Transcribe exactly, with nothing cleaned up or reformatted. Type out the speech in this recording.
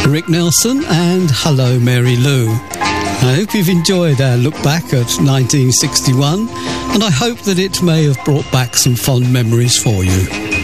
Rick Nelson and Hello Mary Lou. I hope you've enjoyed our look back at nineteen sixty-one, and I hope that it may have brought back some fond memories for you.